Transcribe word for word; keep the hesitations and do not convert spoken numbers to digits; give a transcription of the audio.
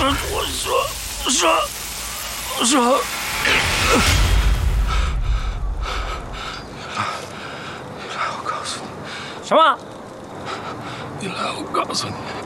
我说说说。 什么？ 你来，我告诉你。